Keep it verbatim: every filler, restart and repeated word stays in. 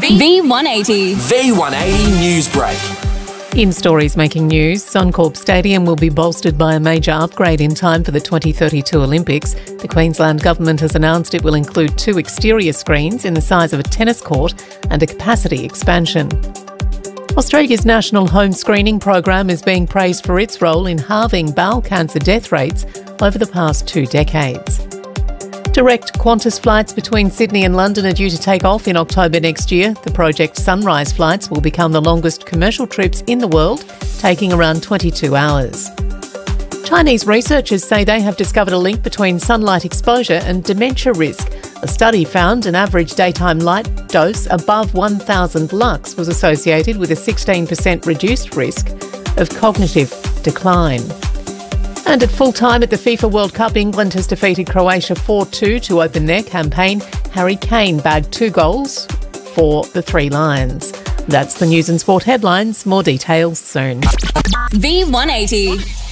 V one eighty. V one eighty News Break. In stories making news, Suncorp Stadium will be bolstered by a major upgrade in time for the twenty thirty-two Olympics. The Queensland Government has announced it will include two exterior screens in the size of a tennis court and a capacity expansion. Australia's national home screening program is being praised for its role in halving bowel cancer death rates over the past two decades. Direct Qantas flights between Sydney and London are due to take off in October next year. The Project Sunrise flights will become the longest commercial trips in the world, taking around twenty-two hours. Chinese researchers say they have discovered a link between sunlight exposure and dementia risk. A study found an average daytime light dose above one thousand lux was associated with a sixteen percent reduced risk of cognitive decline. And at full time at the FIFA World Cup, England has defeated Croatia four two to open their campaign. Harry Kane bagged two goals for the Three Lions. That's the news and sport headlines. More details soon. V one eighty.